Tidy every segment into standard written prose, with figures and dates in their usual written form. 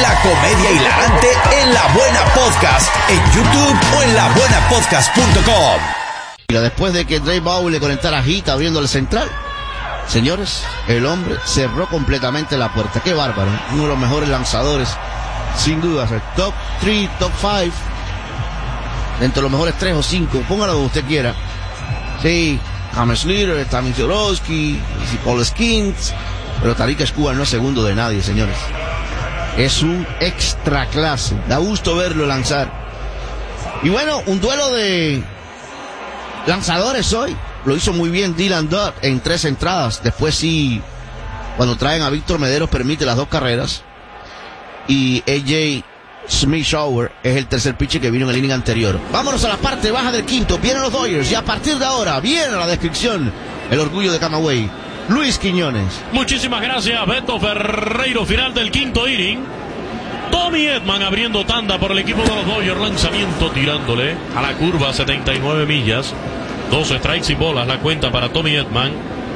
La comedia hilarante en La Buena Podcast, en YouTube o en labuenapodcast.com. Después de que Dre Bowie le conectara hit abriendo el central, señores, el hombre cerró completamente la puerta. Qué bárbaro, uno de los mejores lanzadores, sin dudas, el top 3, top 5, entre los mejores 3 o 5, póngalo donde usted quiera. Sí, James Slater, Tammy Zorowski, Paul Skins, pero Tariq Skubal no es segundo de nadie, señores. Es un extra clase, da gusto verlo lanzar. Y bueno, un duelo de lanzadores hoy. Lo hizo muy bien Dylan Dodd en 3 entradas. Después sí, cuando traen a Víctor Mederos, permite las 2 carreras. Y AJ Smith-Shawver es el tercer pitcher que vino en el inning anterior. Vámonos a la parte baja del quinto. Vienen los Dodgers y a partir de ahora viene la descripción. El orgullo de Camagüey, Luis Quiñones. Muchísimas gracias, Beto Ferreiro. Final del quinto inning. Tommy Edman abriendo tanda por el equipo de los Dodgers. Lanzamiento tirándole a la curva, 79 millas. 2 strikes y bolas la cuenta para Tommy Edman.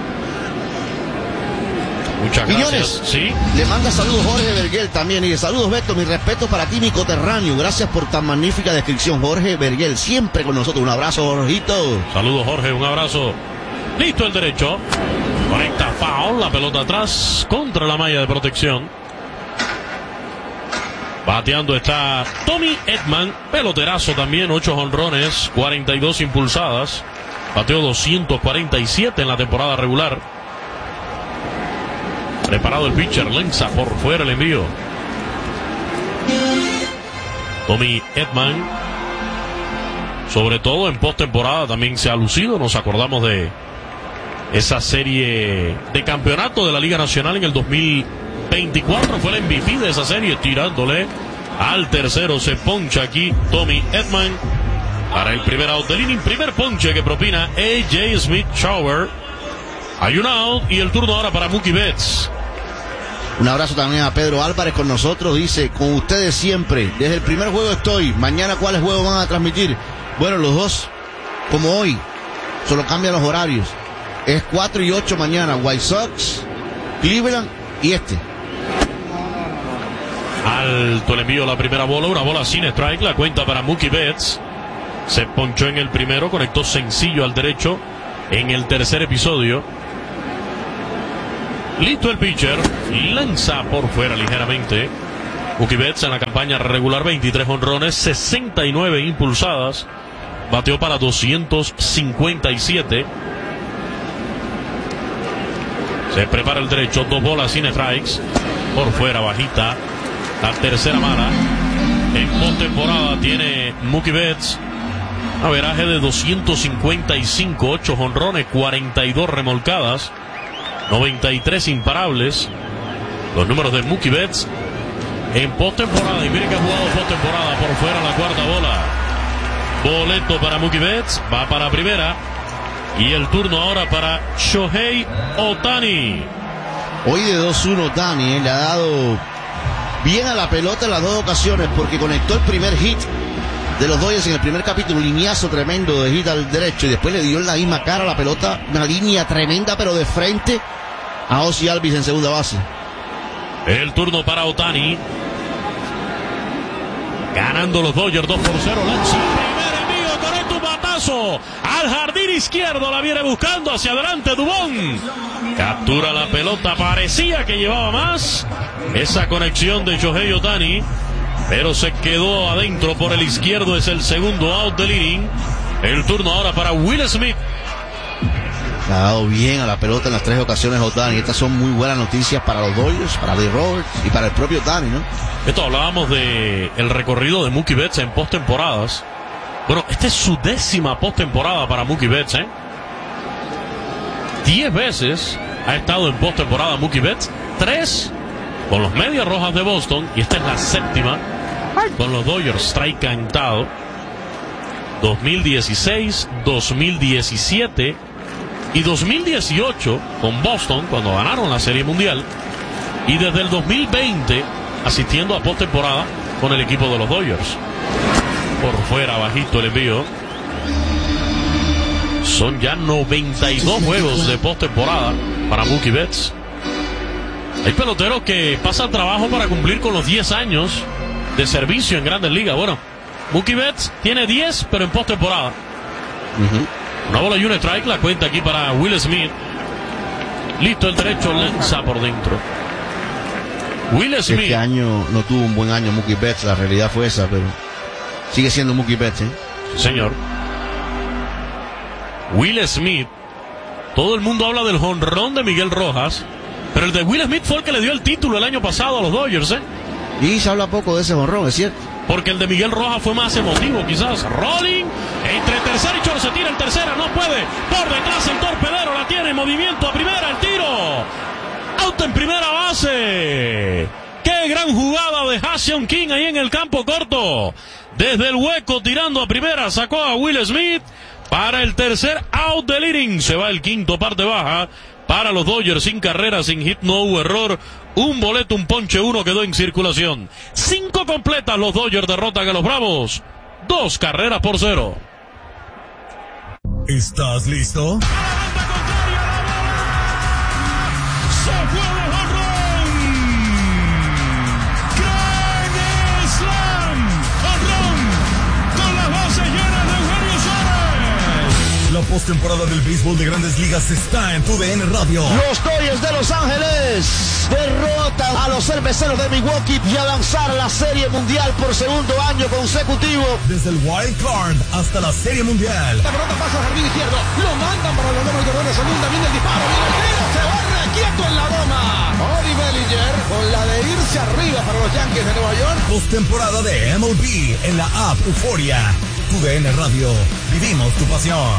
Muchas gracias. Quiñones, sí. Le manda saludos Jorge Verguel también. Y saludos, Beto, mi respeto para ti, mi coterráneo. Gracias por tan magnífica descripción, Jorge Verguel. Siempre con nosotros. Un abrazo, Jorgito. Saludos, Jorge, un abrazo. Listo el derecho. Conecta foul, la pelota atrás contra la malla de protección. Bateando está Tommy Edman, peloterazo también, 8 jonrones, 42 impulsadas. Bateó 247 en la temporada regular. Preparado el pitcher, lanza por fuera el envío. Tommy Edman, sobre todo en postemporada, también se ha lucido. Nos acordamos de esa serie de campeonato de la Liga Nacional en el 2024. Fue el MVP de esa serie, tirándole al tercero. Se poncha aquí Tommy Edman para el primer out del inning. Primer ponche que propina AJ Smith-Shawver. Hay un out y el turno ahora para Mookie Betts. Un abrazo también a Pedro Álvarez con nosotros. Dice, con ustedes siempre, desde el primer juego estoy. Mañana, ¿cuáles juegos van a transmitir? Bueno, los dos, como hoy, solo cambian los horarios. Es 4 y 8 mañana, White Sox, Cleveland y este. Alto el envío, la primera bola, una bola sin strike, la cuenta para Mookie Betts. Se ponchó en el primero, conectó sencillo al derecho en el tercer episodio. Listo el pitcher, lanza por fuera ligeramente. Mookie Betts en la campaña regular, 23 jonrones, 69 impulsadas. Bateó para 257. Se prepara el derecho, 2 bolas sin strikes. Por fuera, bajita. La tercera mala. En postemporada tiene Mookie Betts averaje de 255, 8 jonrones, 42 remolcadas, 93 imparables. Los números de Mookie Betts en postemporada. Y miren que ha jugado postemporada. Por fuera la cuarta bola. Boleto para Mookie Betts. Va para primera. Y el turno ahora para Shohei Ohtani. Hoy de 2-1 Ohtani, le ha dado bien a la pelota en las 2 ocasiones, porque conectó el primer hit de los Dodgers en el primer capítulo, un lineazo tremendo de hit al derecho, y después le dio en la misma cara a la pelota, una línea tremenda pero de frente a Ozzie Albies en segunda base. El turno para Ohtani. Ganando los Dodgers 2-0. Lanza primer envío, conecta un batazo al jardín izquierdo, la viene buscando hacia adelante Dubón. Captura la pelota, parecía que llevaba más esa conexión de Shohei Ohtani, pero se quedó adentro por el izquierdo. Es el segundo out del inning. El turno ahora para Will Smith. Le ha dado bien a la pelota en las 3 ocasiones Ohtani. Estas son muy buenas noticias para los Dodgers, para Dave Roberts y para el propio Ohtani, ¿no? Esto hablábamos de el recorrido de Mookie Betts en postemporadas. Bueno, esta es su 10ª postemporada para Mookie Betts, 10 veces ha estado en postemporada Mookie Betts, 3 con los Medias Rojas de Boston, y esta es la 7ª con los Dodgers. Strike cantado 2016, 2017 y 2018 con Boston, cuando ganaron la Serie Mundial, y desde el 2020 asistiendo a postemporada con el equipo de los Dodgers. Por fuera, bajito el envío. Son ya 92 juegos de postemporada para Mookie Betts. Hay peloteros que pasan trabajo para cumplir con los 10 años de servicio en Grandes Ligas. Bueno, Mookie Betts tiene 10, pero en postemporada. Una bola y un strike, la cuenta aquí para Will Smith. Listo el derecho, lanza por dentro. Will Smith. Este año no tuvo un buen año Mookie Betts, la realidad fue esa, pero sigue siendo Mookie Betts, ¿eh? Señor. Will Smith. Todo el mundo habla del jonrón de Miguel Rojas, pero el de Will Smith fue el que le dio el título el año pasado a los Dodgers, ¿eh? Y se habla poco de ese jonrón, es cierto. Porque el de Miguel Rojas fue más emotivo, quizás. Rolling, entre tercera y short, se tira el tercera, no puede. Por detrás el torpedero, la tiene en movimiento a primera, el tiro. Out en primera base. ¡Qué gran jugada de Ha-Seong Kim ahí en el campo corto! Desde el hueco tirando a primera, sacó a Will Smith para el tercer out del inning. Se va el quinto, parte baja para los Dodgers, sin carrera, sin hit, no hubo error. Un boleto, un ponche, uno quedó en circulación. 5 completas, los Dodgers derrotan a los Bravos. 2 carreras por 0. ¿Estás listo? ¡Se fue de jonrón! ¡Grand Slam! ¡Jonrón! Con las bases llenas de Eugenio Suárez. La postemporada del béisbol de Grandes Ligas está en TUDN Radio. Los Dodgers de Los Ángeles derrotan a los cerveceros de Milwaukee y avanzar a la Serie Mundial por segundo año consecutivo. Desde el Wild Card hasta la Serie Mundial. La pelota pasa al jardín izquierdo. Lo mandan para los domos de terreno. Segunda, viene el disparo. Viene el tiro. Se va requieto en la doma. Cody Bellinger con la de irse arriba para los Yankees de Nueva York. Postemporada de MLB en la app Euforia. TUDN Radio. Vivimos tu pasión.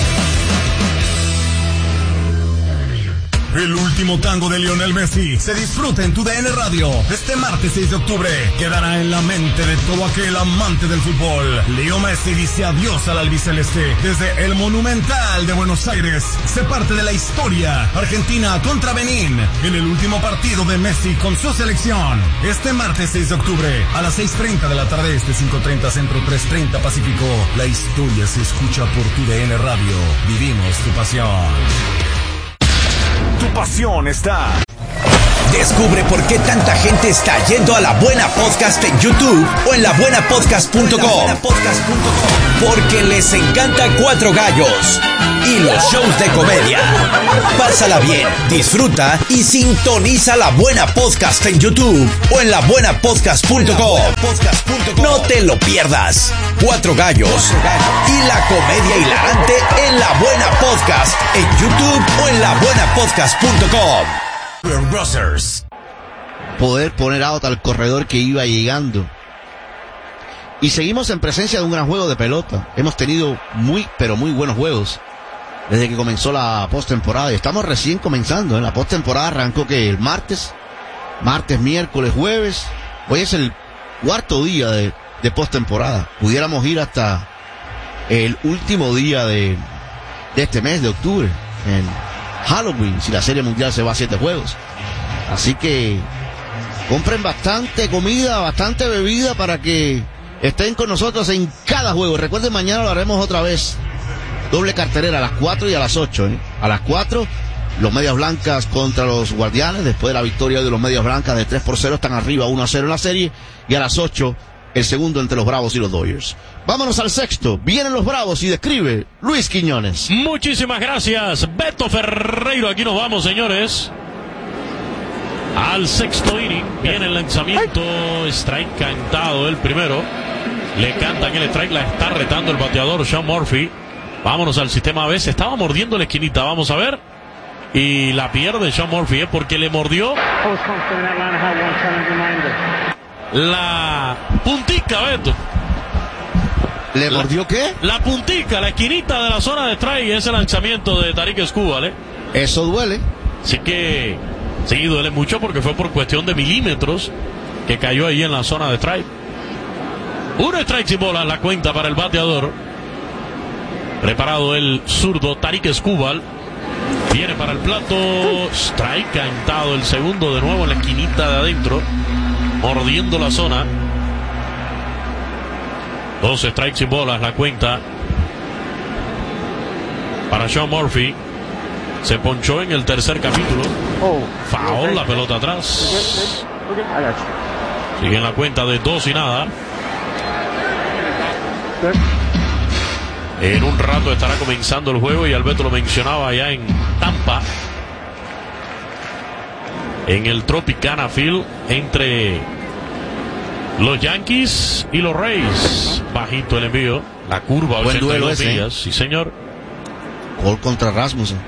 El último tango de Lionel Messi se disfruta en TUDN Radio. Este martes 6 de octubre quedará en la mente de todo aquel amante del fútbol. Leo Messi dice adiós al albiceleste. Desde el Monumental de Buenos Aires se parte de la historia. Argentina contra Benín en el último partido de Messi con su selección. Este martes 6 de octubre a las 6:30 de la tarde, 5:30 Centro, 3:30 Pacífico. La historia se escucha por TUDN Radio. Vivimos tu pasión. Tu pasión está. Descubre por qué tanta gente está yendo a La Buena Podcast en YouTube o en labuenapodcast.com. Porque les encanta Cuatro Gallos y los shows de comedia. Pásala bien, disfruta y sintoniza La Buena Podcast en YouTube o en labuenapodcast.com. No te lo pierdas. Cuatro Gallos y la comedia hilarante en La Buena Podcast en YouTube o en labuenapodcast.com. Poder poner out al corredor que iba llegando. Y seguimos en presencia de un gran juego de pelota. Hemos tenido pero muy buenos juegos desde que comenzó la postemporada. Y estamos recién comenzando. La postemporada arrancó que el martes, miércoles, jueves. Hoy es el cuarto día de postemporada. Pudiéramos ir hasta el último día de este mes de octubre, en Halloween, si la Serie Mundial se va a 7 juegos. Así que compren bastante comida, bastante bebida para que estén con nosotros en cada juego. Recuerden, mañana lo haremos otra vez. Doble cartelera a las 4 y a las 8. A las 4, los Medias Blancas contra los Guardianes. Después de la victoria de los Medias Blancas de 3-0, están arriba 1-0 en la serie. Y a las 8, el segundo entre los Bravos y los Dodgers. Vámonos al sexto. Vienen los Bravos y describe Luis Quiñones. Muchísimas gracias, Beto Ferreiro. Aquí nos vamos, señores. Al sexto inning. Viene el lanzamiento. Strike cantado el primero. Le cantan el strike. La está retando el bateador Sean Murphy. Vámonos al sistema B. Se estaba mordiendo la esquinita. Vamos a ver. Y la pierde Sean Murphy, porque le mordió la puntica, Beto. ¿Le mordió qué? La puntica, la esquinita de la zona de strike. Ese lanzamiento de Tarik Skubal, Eso duele. Así que sí, duele mucho porque fue por cuestión de milímetros que cayó ahí en la zona de strike. Un strike sin bola, la cuenta para el bateador. Preparado el zurdo Tarik Skubal. Viene para el plato. Strike cantado el segundo, de nuevo en la esquinita de adentro, mordiendo la zona. 2 strikes sin bolas, la cuenta para Sean Murphy. Se ponchó en el tercer capítulo. Foul, la pelota atrás. Sigue en la cuenta de 2-0. En un rato estará comenzando el juego y Alberto lo mencionaba allá en Tampa, en el Tropicana Field, entre los Yankees y los Rays. Bajito el envío, la curva, buen duelo 82 ese, millas, sí señor. Cole contra Rasmussen.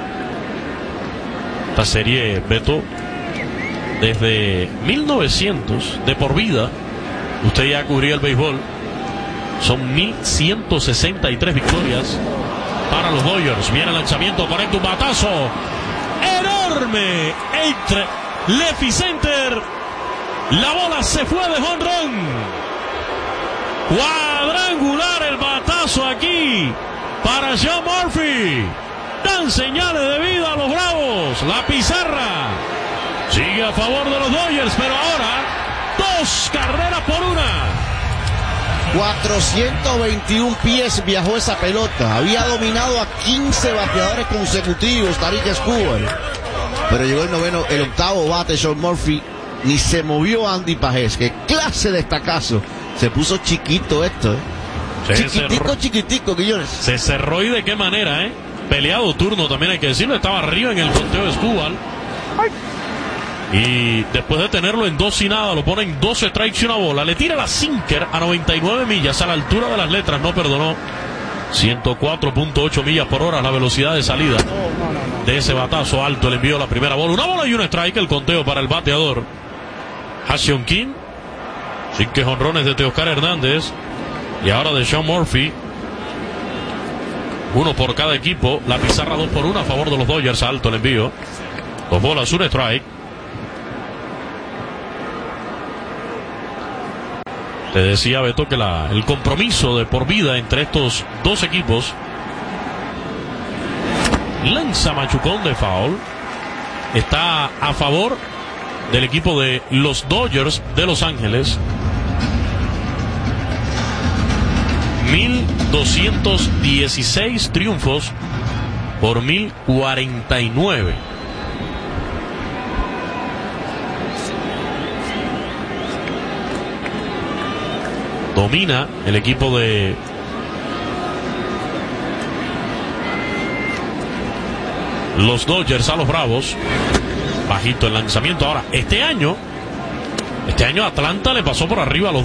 Esta serie, Beto, desde 1900, de por vida, usted ya cubría el béisbol. Son 1163 victorias para los Dodgers. Viene el lanzamiento, conecta un batazo enorme entre left y center. La bola se fue de home run. Cuadrangular el batazo aquí para Sean Murphy. Dan señales de vida a los Bravos. La pizarra sigue a favor de los Dodgers, pero ahora 2 carreras por 1. 421 pies viajó esa pelota. Había dominado a 15 bateadores consecutivos Tarik Skubal, pero llegó el octavo bate Sean Murphy. Ni se movió Andy Pajés. Qué clase de estacazo. Se puso chiquito esto, chiquitico, Guillones. Se cerró, y de qué manera, peleado turno, también hay que decirlo. Estaba arriba en el conteo de Skubal, y después de tenerlo en 2-0, lo pone en 2 strikes y una bola. Le tira la sinker a 99 millas, a la altura de las letras, no perdonó. 104.8 millas por hora la velocidad de salida de ese batazo alto. Le envió la primera bola, una bola y un strike. El conteo para el bateador Ha-Seong Kim, sin que jonrones de Teoscar Hernández y ahora de Sean Murphy. 1 por cada equipo. La pizarra 2-1 a favor de los Dodgers. Alto el envío, 2 bolas, un strike. Te decía, Beto, que el compromiso de por vida entre estos dos equipos. Lanza machucón de foul. Está a favor del equipo de los Dodgers de Los Ángeles. 1216 triunfos por 1049. Domina el equipo de los Dodgers a los Bravos. Bajito el lanzamiento. Ahora, este año Atlanta le pasó por arriba a los